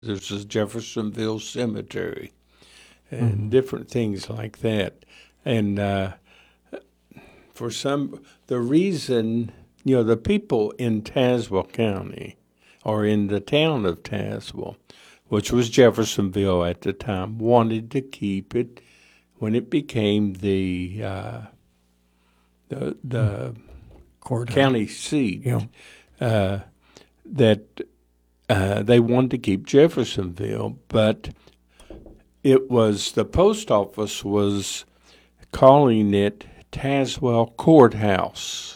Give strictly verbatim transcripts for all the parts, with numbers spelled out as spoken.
There's a Jeffersonville Cemetery and Mhm. different things like that. And uh, for some, the reason, you know, the people in Tazewell County or in the town of Tazewell, which was Jeffersonville at the time, wanted to keep it when it became the uh, the, the Courthouse. county seat. Yeah. Uh, that uh, they wanted to keep Jeffersonville, but it was the post office was calling it Tazewell Courthouse,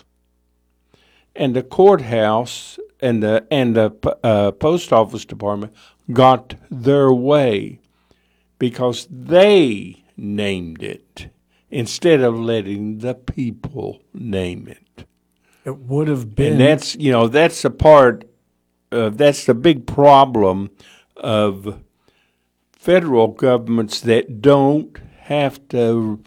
and the courthouse and the and the uh, post office department got their way because they named it instead of letting the people name it. It would have been. And that's you know that's the part. Uh, that's the big problem of federal governments that don't have to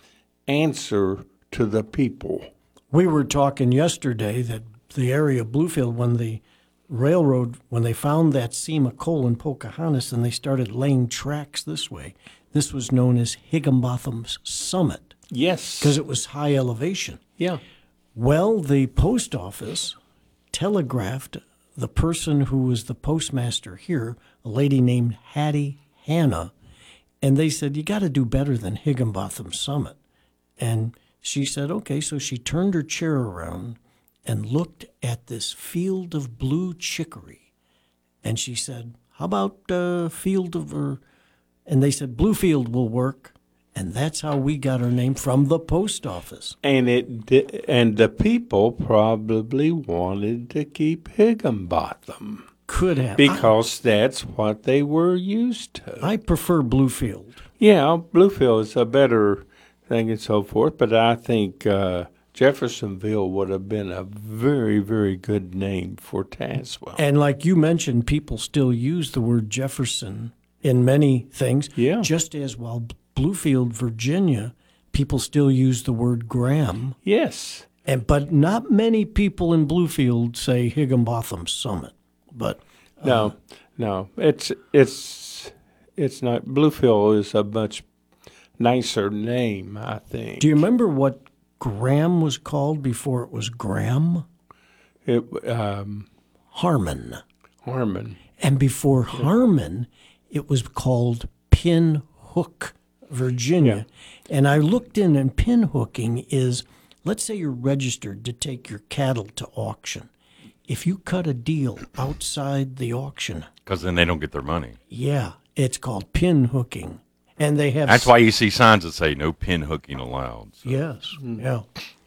answer to the people. We were talking yesterday that the area of Bluefield, when the railroad, when they found that seam of coal in Pocahontas and they started laying tracks this way, this was known as Higginbotham's Summit Yes. because it was high elevation. Yeah. Well, the post office telegraphed the person who was the postmaster here, a lady named Hattie Hanna, and they said, you got to do better than Higginbotham Summit. And she said, okay, so she turned her chair around and looked at this field of blue chicory. And she said, how about uh, field of, or, and they said, Bluefield will work. And that's how we got our name from the post office. And it di- and the people probably wanted to keep Higginbotham Could have. because that's what they were used to. I, I prefer Bluefield. Yeah, Bluefield is a better thing and so forth, but I think uh, Jeffersonville would have been a very, very good name for Tazewell. And like you mentioned, people still use the word Jefferson in many things. Yeah. Just as while Bluefield, Virginia, people still use the word Graham. Yes. And but not many people in Bluefield say Higginbotham Summit. But uh, No, no, it's it's it's not. Bluefield is a much nicer name, I think. do you remember what Graham was called before it was Graham? It um, Harmon. Harmon. And before Harmon, it was called Pinhook, Virginia. And I looked in, and pinhooking is, let's say you're registered to take your cattle to auction. If you cut a deal outside the auction, Because then they don't get their money. yeah, it's called pinhooking. And they have... That's why you see signs that say no pin hooking allowed. So. Yes, yeah.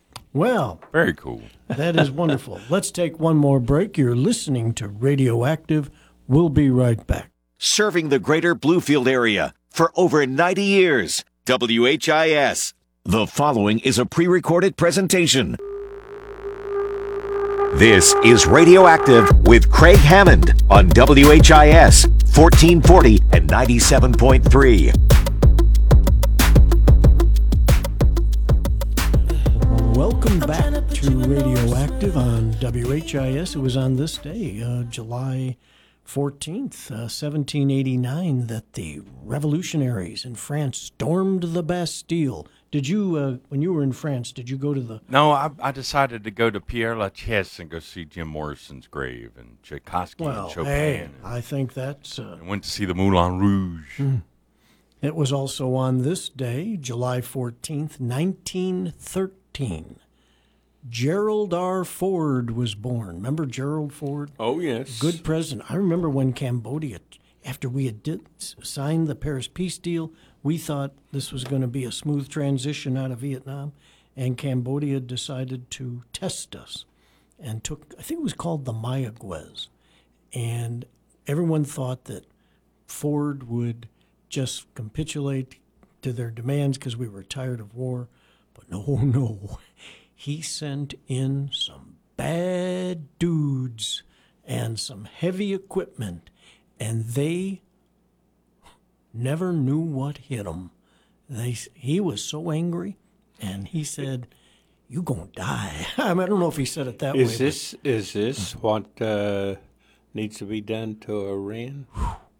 Well, Very cool. that is wonderful. Let's take one more break. You're listening to Radioactive. We'll be right back. Serving the greater Bluefield area for over ninety years. W H I S. The following is a pre-recorded presentation. This is Radioactive with Craig Hammond on W H I S fourteen forty and ninety-seven point three. Welcome back to Radioactive on W H I S. It was on this day, uh, July fourteenth, uh, seventeen eighty-nine, that the revolutionaries in France stormed the Bastille. Did you, uh, when you were in France, did you go to the... No, I, I decided to go to Pierre Lachaise and go see Jim Morrison's grave and Tchaikovsky Well, and Chopin. hey, and, I think that's... Uh, and went to see the Moulin Rouge. it was also on this day, July fourteenth, nineteen thirteen. Gerald R. Ford was born. Remember Gerald Ford? Oh, yes. Good president. I remember when Cambodia, after we had did, signed the Paris peace deal, we thought this was going to be a smooth transition out of Vietnam, and Cambodia decided to test us and took, I think it was called the Mayaguez, and everyone thought that Ford would just capitulate to their demands because we were tired of war, but no, no. He sent in some bad dudes and some heavy equipment, and they never knew what hit them. They, he was so angry, and he said, "You gonna die." I, mean, I don't know if he said it that way. Is this is this what uh, needs to be done to Iran? But